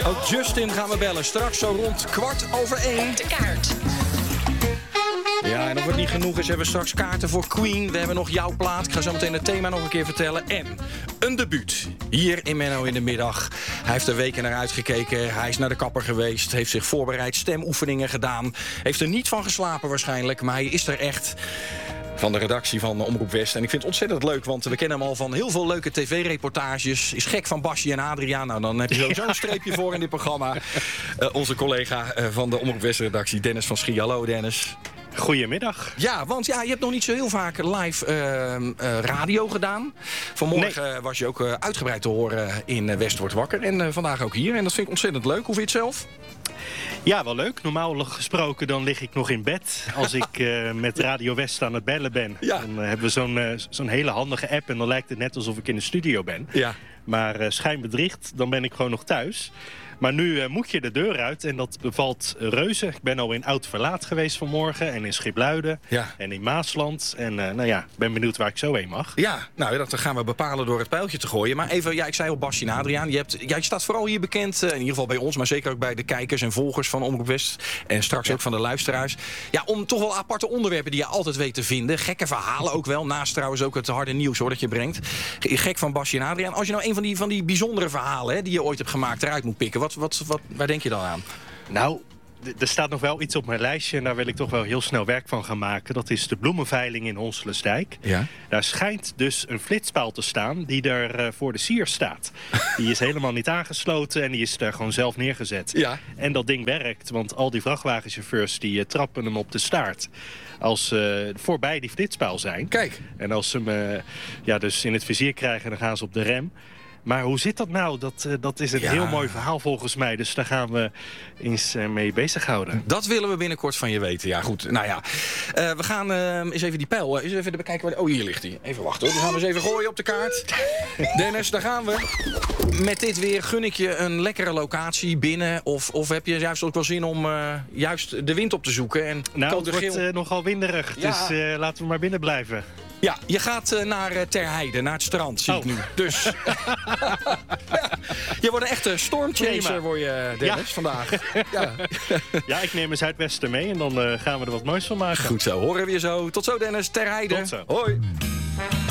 Ook Justin gaan we bellen. Straks zo rond 1:15. De kaart. Ja, en of het niet genoeg is, hebben we straks kaarten voor Queen. We hebben nog jouw plaat. Ik ga zo meteen het thema nog een keer vertellen. En een debuut. Hier in Menno in de middag. Hij heeft er weken naar uitgekeken. Hij is naar de kapper geweest. Heeft zich voorbereid. Stemoefeningen gedaan. Heeft er niet van geslapen waarschijnlijk. Maar hij is er echt. Van de redactie van Omroep West. En ik vind het ontzettend leuk, want we kennen hem al van heel veel leuke tv-reportages. Is gek van Basje en Adriaan. Nou, dan heb je sowieso een streepje voor in dit programma. Onze collega van de Omroep West-redactie, Dennis van Schie. Hallo, Dennis. Goedemiddag. Ja, want je hebt nog niet zo heel vaak live radio gedaan. Vanmorgen was je ook uitgebreid te horen in West wordt wakker. En vandaag ook hier. En dat vind ik ontzettend leuk. Hoe vind je het zelf? Ja, wel leuk. Normaal gesproken dan lig ik nog in bed als ik met Radio West aan het bellen ben. Ja. Dan hebben we zo'n hele handige app en dan lijkt het net alsof ik in de studio ben. Ja. Maar schijn bedriegt, dan ben ik gewoon nog thuis. Maar nu moet je de deur uit en dat bevalt reuze. Ik ben al in Oud-Verlaat geweest vanmorgen en in Schipluiden en in Maasland. En ik ben benieuwd waar ik zo heen mag. Ja, nou dat gaan we bepalen door het pijltje te gooien. Maar even, ik zei al Basje en Adriaan. Jij staat vooral hier bekend, in ieder geval bij ons, maar zeker ook bij de kijkers en volgers van Omroep West. En straks ook van de luisteraars. Ja, om toch wel aparte onderwerpen die je altijd weet te vinden. Gekke verhalen ook wel. Naast trouwens ook het harde nieuws dat je brengt. Gek van Basje en Adriaan. Als je nou een van die bijzondere verhalen die je ooit hebt gemaakt eruit moet pikken. Waar denk je dan aan? Nou, er staat nog wel iets op mijn lijstje en daar wil ik toch wel heel snel werk van gaan maken. Dat is de bloemenveiling in Honselersdijk. Ja. Daar schijnt dus een flitspaal te staan die er voor de sier staat. Die is helemaal niet aangesloten en die is daar gewoon zelf neergezet. Ja. En dat ding werkt, want al die vrachtwagenchauffeurs die trappen hem op de staart. Als ze voorbij die flitspaal zijn. Kijk. En als ze hem dus in het vizier krijgen, dan gaan ze op de rem. Maar hoe zit dat nou? Dat is een heel mooi verhaal volgens mij. Dus daar gaan we eens mee bezighouden. Dat willen we binnenkort van je weten. Ja, goed. Nou ja, we gaan eens even die pijl. Eens even bekijken. Oh, hier ligt hij. Even wachten hoor. Dan gaan we eens even gooien op de kaart. Dennis, daar gaan we. Met dit weer gun ik je een lekkere locatie binnen. Of heb je juist ook wel zin om juist de wind op te zoeken? En het wordt nogal winderig. Ja. Dus laten we maar binnen blijven. Ja, je gaat naar Ter Heide, naar het strand, zie ik nu. Dus je wordt een echte stormchaser, word je, Dennis, vandaag. Ja, ik neem een Zuidwester mee en dan gaan we er wat moois van maken. Goed zo, horen we je zo. Tot zo, Dennis, Ter Heide. Tot zo. Hoi.